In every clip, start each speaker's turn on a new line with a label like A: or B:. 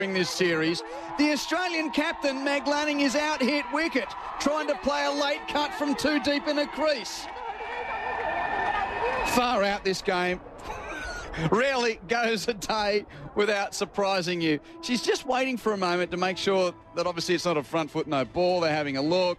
A: this series. The Australian captain, Meg Lanning, is out hit wicket, trying to play a late cut from too deep in a crease. Far out this game. Rarely goes a day without surprising you. She's just waiting for a moment to make sure that obviously it's not a front foot, no ball. They're having a look.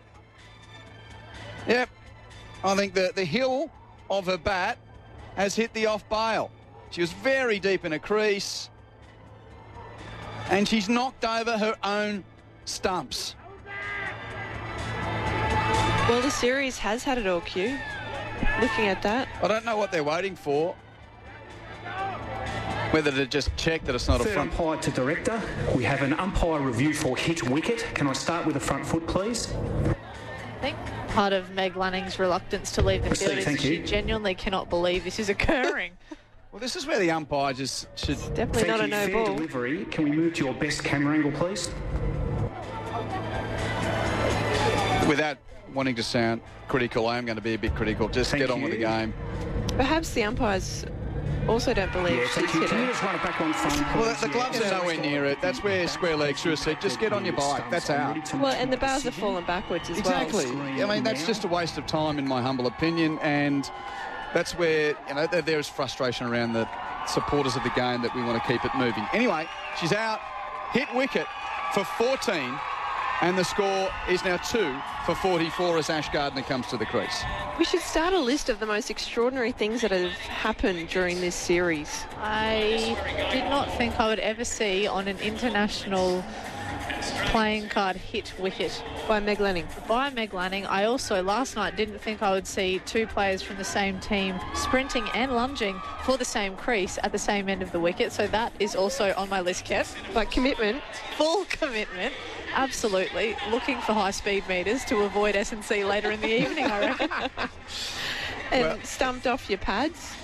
A: Yep. I think the hill of her bat has hit the off bail. She was very deep in a crease. And she's knocked over her own stumps.
B: Well, the series has had it all, Q. Looking at that.
A: I don't know what they're waiting for. Whether to just check that it's not a front.
C: Umpire to director. We have an umpire review for hit wicket. Can I start with the front foot, please?
D: I think part of Meg Lanning's reluctance to leave the field is she genuinely cannot believe this is occurring.
A: Well, this is where the umpire just should...
B: Definitely not a no
C: fair
B: ball.
C: Delivery. Can we move to your best camera angle, please?
A: Without wanting to sound critical, I am going to be a bit critical. Just get on with the game.
B: Perhaps the umpires also don't believe she's hit
C: Can you
B: it.
C: just run it back on front?
A: Well, the gloves are nowhere near it. That's where square legs should have said, just get on your bike. That's out.
B: Well, and the bars have fallen backwards as
A: Exactly.
B: well.
A: I mean, that's just a waste of time, in my humble opinion, and that's where, you know, there is frustration around the supporters of the game that we want to keep it moving. Anyway, she's out, hit wicket for 14, and the score is now 2 for 44 as Ash Gardner comes to the crease.
B: We should start a list of the most extraordinary things that have happened during this series.
D: I did not think I would ever see on an international playing card hit wicket
B: By Meg Lanning.
D: by Meg Lanning. I also last night didn't think I would see two players from the same team sprinting and lunging for the same crease at the same end of the wicket, so that is also on my list, Kev.
B: But commitment.
D: Full commitment, absolutely. Looking for high speed meters to avoid S&C later in the evening, I reckon.
B: And
A: Well-
B: stumped off your pads.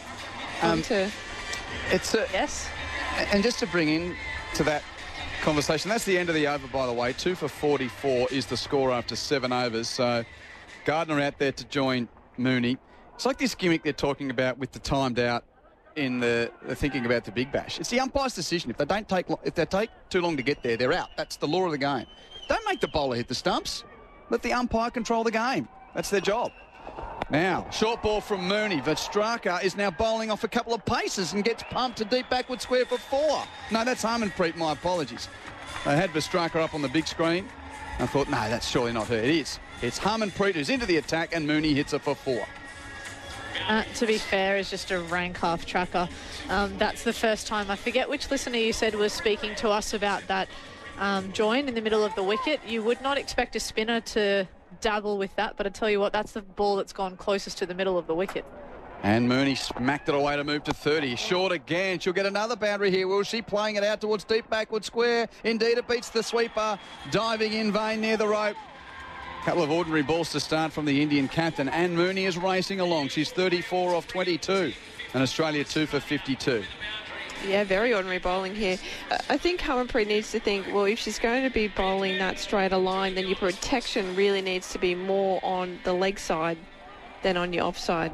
A: It's a,
D: Yes.
A: and just to bring in to that conversation, that's the end of the over, by the way. 2 for 44 is the score after 7 overs. So Gardner out there to join Mooney. It's like this gimmick they're talking about with the timed out in the thinking about the Big Bash. It's the umpire's decision. If they take too long to get there, they're out. That's the law of the game. Don't make the bowler hit the stumps. Let the umpire control the game. That's their job. Now, short ball from Mooney. Vastraka is now bowling off a couple of paces and gets pumped to deep backward square for 4. No, that's Harmanpreet, my apologies. They had Vastraka up on the big screen. I thought, no, that's surely not her. It is. It's Harmanpreet who's into the attack and Mooney hits her for 4.
D: To be fair, is just a rank half tracker. That's the first time. I forget which listener you said was speaking to us about that join in the middle of the wicket. You would not expect a spinner to dabble with that, but I tell you what, that's the ball that's gone closest to the middle of the wicket.
A: And Mooney smacked it away to move to 30. Short again. She'll get another boundary here. Will she? Playing it out towards deep backward square. Indeed, it beats the sweeper. Diving in vain near the rope. Couple of ordinary balls to start from the Indian captain. And Mooney is racing along. She's 34 off 22. And Australia 2 for 52.
B: Yeah, very ordinary bowling here. I think Harmanpreet needs to think, well, if she's going to be bowling that straight a line, then your protection really needs to be more on the leg side than on your offside.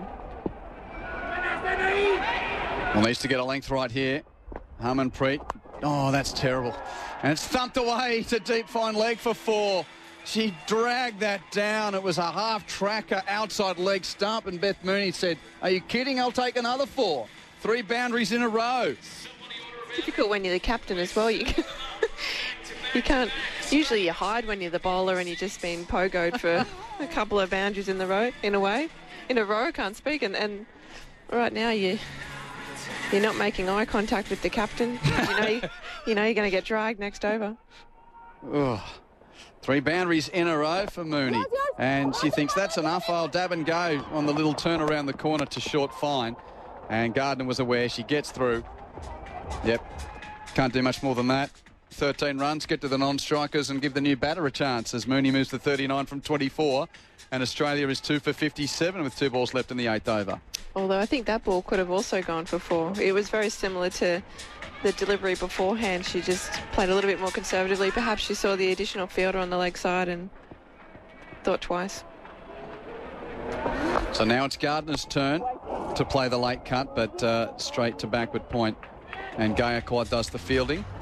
A: Well, needs to get a length right here. Harmanpreet. Oh, that's terrible. And it's thumped away to deep fine leg for 4. She dragged that down. It was a half tracker outside leg stump, and Beth Mooney said, "Are you kidding? I'll take another 4. 3 boundaries in a row."
B: Difficult when you're the captain as well. You can't. Usually you hide when you're the bowler and you've just been pogoed for a couple of boundaries in a row. Can't speak. And right now you're not making eye contact with the captain. You know you're going to get dragged next over.
A: Ugh. 3 boundaries in a row for Mooney. And she thinks that's enough. I'll dab and go on the little turn around the corner to short fine. And Gardner was aware. She gets through. Yep. Can't do much more than that. 13 runs, get to the non-strikers and give the new batter a chance as Mooney moves to 39 from 24. And Australia is 2 for 57 with 2 balls left in the 8th over.
B: Although I think that ball could have also gone for 4. It was very similar to the delivery beforehand. She just played a little bit more conservatively. Perhaps she saw the additional fielder on the leg side and thought twice.
A: So now it's Gardner's turn to play the late cut, but straight to backward point. And Gaikwad does the fielding.